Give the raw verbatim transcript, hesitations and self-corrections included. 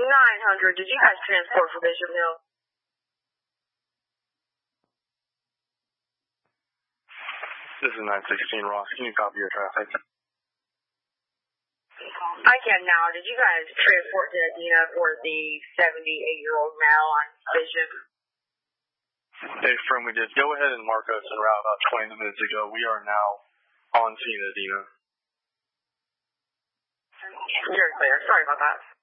nine hundred, did you guys transport for Bishop Hill? This is nine sixteen Ross. Can you copy your traffic? I can now. Did you guys transport to Adina for the seventy-eight-year-old male on Bishop? Hey, friend, we did. Go ahead and mark us en route about twenty minutes ago. We are now on scene at Adina. Very clear. Sorry about that.